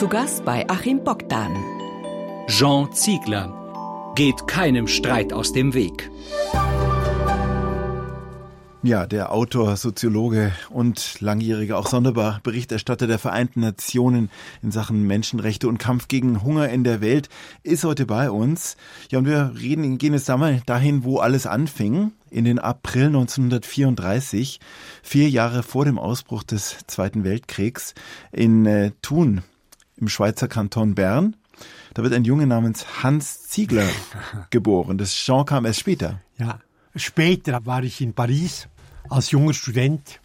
Zu Gast bei Achim Bogdan. Jean Ziegler geht keinem Streit aus dem Weg. Ja, der Autor, Soziologe und langjähriger auch Sonderberichterstatter der Vereinten Nationen in Sachen Menschenrechte und Kampf gegen Hunger in der Welt ist heute bei uns. Ja, und wir gehen jetzt einmal dahin, wo alles anfing. In den April 1934, 4 Jahre vor dem Ausbruch des Zweiten Weltkriegs, in Thun, im Schweizer Kanton Bern. Da wird ein Junge namens Hans Ziegler geboren. Das Jean kam erst später. Ja, später war ich in Paris als junger Student.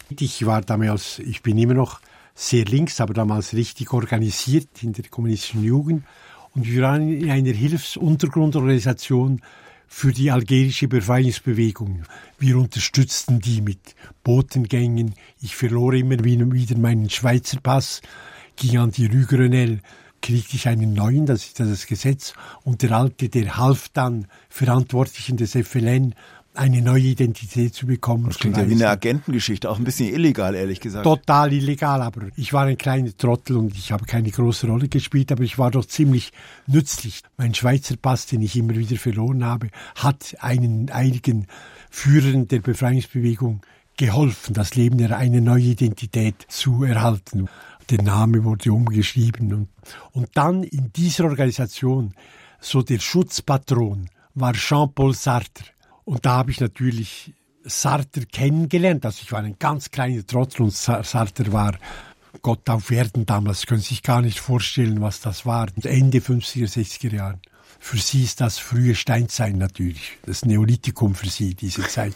Ich bin immer noch sehr links, aber damals richtig organisiert in der kommunistischen Jugend. Und wir waren in einer Hilfsuntergrundorganisation für die algerische Befreiungsbewegung. Wir unterstützten die mit Botengängen. Ich verlor immer wieder meinen Schweizer Pass, ging an die Rue Grenelle, kriegte ich einen neuen, das ist das Gesetz. Und der alte, der half dann Verantwortlichen des FLN, eine neue Identität zu bekommen. Das klingt ja wie eine Agentengeschichte, auch ein bisschen illegal, ehrlich gesagt. Total illegal, aber ich war ein kleiner Trottel und ich habe keine große Rolle gespielt, aber ich war doch ziemlich nützlich. Mein Schweizer Pass, den ich immer wieder verloren habe, hat einigen Führern der Befreiungsbewegung geholfen, das Leben eine neue Identität zu erhalten. Der Name wurde umgeschrieben und dann in dieser Organisation, so der Schutzpatron, war Jean-Paul Sartre. Und da habe ich natürlich Sartre kennengelernt. Also ich war ein ganz kleiner Trottel und Sartre war Gott auf Erden damals. Sie können sich gar nicht vorstellen, was das war. Ende 50er, 60er Jahren. Für sie ist das frühe Steinzeit natürlich. Das Neolithikum für sie, diese Zeit.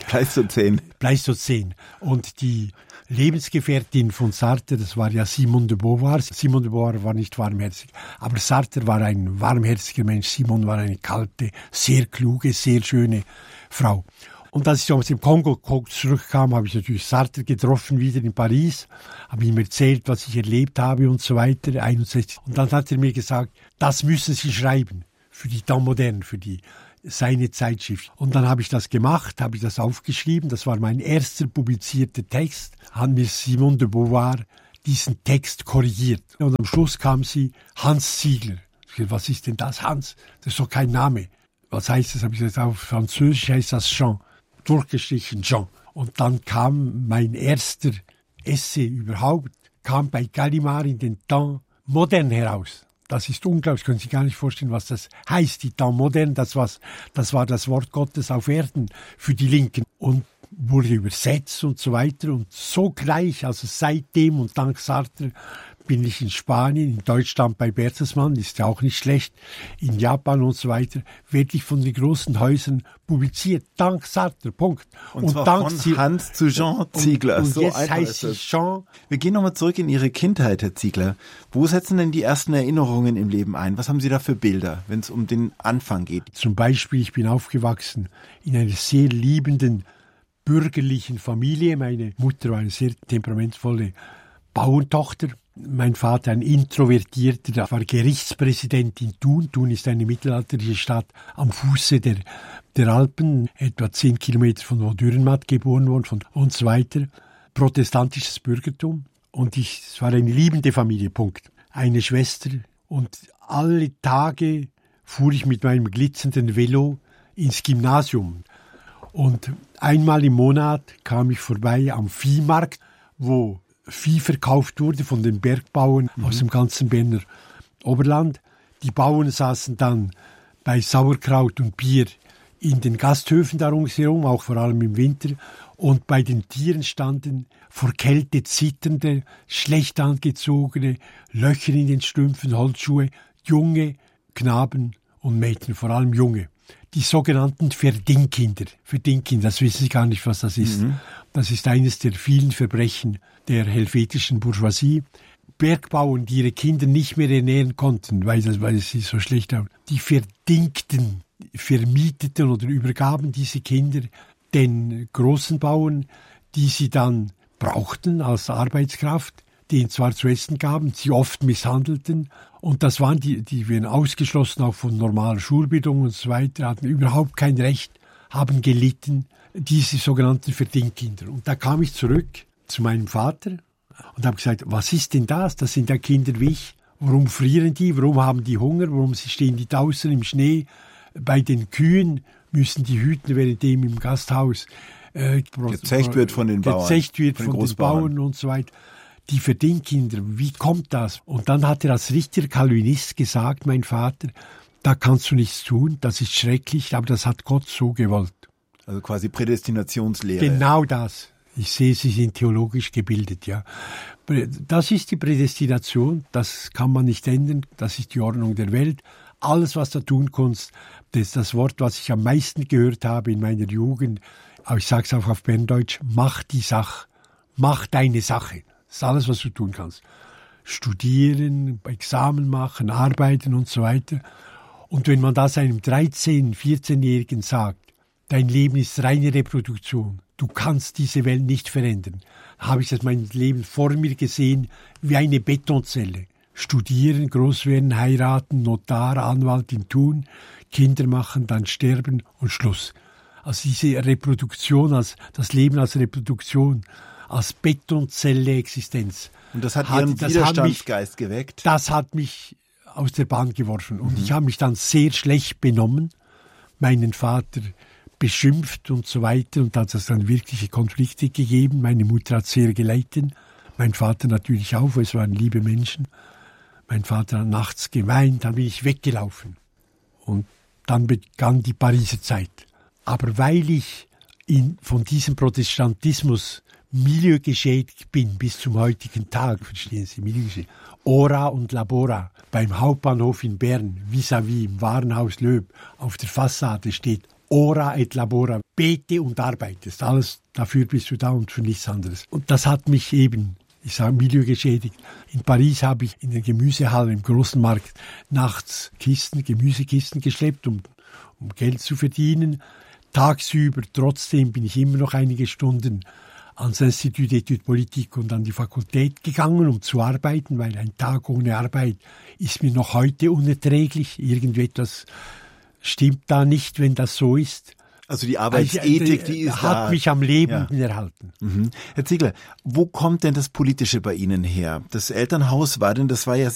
Pleistozän. Und die Lebensgefährtin von Sartre, das war ja Simone de Beauvoir. Simone de Beauvoir war nicht warmherzig, aber Sartre war ein warmherziger Mensch. Simone war eine kalte, sehr kluge, sehr schöne Frau. Und als ich aus dem Kongo zurückkam, habe ich natürlich Sartre getroffen, wieder in Paris, habe ihm erzählt, was ich erlebt habe und so weiter, 61. Und dann hat er mir gesagt, das müssen Sie schreiben für die Temps Moderne, für seine Zeitschrift. Und dann habe ich das gemacht, habe ich das aufgeschrieben, das war mein erster publizierter Text, hat mir Simone de Beauvoir diesen Text korrigiert. Und am Schluss kam sie, Hans Ziegler. Ich dachte, was ist denn das, Hans? Das ist doch kein Name. Was heißt das? Habe ich gesagt, auf Französisch heißt das Jean, durchgestrichen Jean. Und dann kam mein erster Essay überhaupt, kam bei Gallimard in den Temps Moderne heraus. Das ist unglaublich, können Sie gar nicht vorstellen, was das heißt. Die Temps Moderne, das war das Wort Gottes auf Erden für die Linken. Und wurde übersetzt und so weiter. Und so gleich, also seitdem und dank Sartre, bin ich in Spanien, in Deutschland bei Bertelsmann, ist ja auch nicht schlecht, in Japan und so weiter, werde ich von den großen Häusern publiziert, dank Sartre, Punkt. Und zwar dank von Hans zu Jean Ziegler. Und so jetzt einfach heißt es Jean. Wir gehen nochmal zurück in Ihre Kindheit, Herr Ziegler. Wo setzen denn die ersten Erinnerungen im Leben ein? Was haben Sie da für Bilder, wenn es um den Anfang geht? Zum Beispiel, ich bin aufgewachsen in einer sehr liebenden, bürgerlichen Familie. Meine Mutter war eine sehr temperamentvolle Bauerntochter. Mein Vater ein Introvertierter, der war Gerichtspräsident in Thun. Thun ist eine mittelalterliche Stadt am Fuße der Alpen, etwa 10 Kilometer von wo Dürrenmatt geboren worden und so weiter. Protestantisches Bürgertum. Und es war eine liebende Familie, Punkt. Eine Schwester. Und alle Tage fuhr ich mit meinem glitzernden Velo ins Gymnasium. Und einmal im Monat kam ich vorbei am Viehmarkt, wo Vieh verkauft wurde von den Bergbauern aus dem ganzen Berner Oberland. Die Bauern saßen dann bei Sauerkraut und Bier in den Gasthöfen darum herum, auch vor allem im Winter. Und bei den Tieren standen vor Kälte zitternde, schlecht angezogene, Löcher in den Strümpfen, Holzschuhe, junge Knaben und Mädchen, vor allem junge. Die sogenannten Verdingkinder. Verdingkinder, das wissen Sie gar nicht, was das ist. Das ist eines der vielen Verbrechen der helvetischen Bourgeoisie. Bergbauern, die ihre Kinder nicht mehr ernähren konnten, weil sie so schlecht waren. Die verdingten, vermieteten oder übergaben diese Kinder den großen Bauern, die sie dann brauchten als Arbeitskraft, denen zwar zu essen gaben, sie oft misshandelten. Und das waren die werden ausgeschlossen auch von normaler Schulbildung und so weiter, hatten überhaupt kein Recht, haben gelitten, diese sogenannten Verdingkinder. Und da kam ich zurück zu meinem Vater und habe gesagt, was ist denn das? Das sind ja Kinder wie ich. Warum frieren die? Warum haben die Hunger? Warum stehen die draußen im Schnee? Bei den Kühen müssen die hüten, währenddem im Gasthaus gezecht wird von den Bauern. Gezecht wird von den Bauern und so weiter. Die Verdingkinder, wie kommt das? Und dann hat er als richtiger Calvinist gesagt, mein Vater, da kannst du nichts tun, das ist schrecklich, aber das hat Gott so gewollt. Also quasi Prädestinationslehre. Genau das. Ich sehe, Sie sind theologisch gebildet, ja. Das ist die Prädestination, das kann man nicht ändern, das ist die Ordnung der Welt. Alles, was du tun kannst, das ist das Wort, was ich am meisten gehört habe in meiner Jugend, aber ich sage es auch auf Berndeutsch, mach die Sache, mach deine Sache. Das ist alles, was du tun kannst. Studieren, Examen machen, arbeiten und so weiter. Und wenn man das einem 13-, 14-Jährigen sagt, dein Leben ist reine Reproduktion, du kannst diese Welt nicht verändern, habe ich das mein Leben vor mir gesehen wie eine Betonzelle. Studieren, groß werden, heiraten, Notar, Anwaltin tun, Kinder machen, dann sterben und Schluss. Also diese Reproduktion, das Leben als Reproduktion, als Betonzelle-Existenz. Und das hat Ihren Widerstandsgeist geweckt? Das hat mich aus der Bahn geworfen. Und ich habe mich dann sehr schlecht benommen, meinen Vater beschimpft und so weiter. Und da hat es dann wirkliche Konflikte gegeben. Meine Mutter hat sehr gelitten, mein Vater natürlich auch, weil es waren liebe Menschen. Mein Vater hat nachts geweint, dann bin ich weggelaufen. Und dann begann die Pariser Zeit. Aber weil ich von diesem Protestantismus milieugeschädigt bin bis zum heutigen Tag, verstehen Sie, milieugeschädigt. Ora und Labora, beim Hauptbahnhof in Bern, vis-à-vis im Warenhaus Löb, auf der Fassade steht Ora et Labora, bete und arbeitest. Alles, dafür bist du da und für nichts anderes. Und das hat mich eben, ich sage milieugeschädigt. In Paris habe ich in der Gemüsehalle im großen Markt nachts Gemüsekisten geschleppt, um Geld zu verdienen. Tagsüber, trotzdem bin ich immer noch einige Stunden ans Institut d'études politiques und an die Fakultät gegangen, um zu arbeiten, weil ein Tag ohne Arbeit ist mir noch heute unerträglich. Irgendetwas stimmt da nicht, wenn das so ist. Also die Arbeitsethik, die ist hat mich am Leben erhalten. Herr Ziegler, wo kommt denn das Politische bei Ihnen her? Das Elternhaus war ja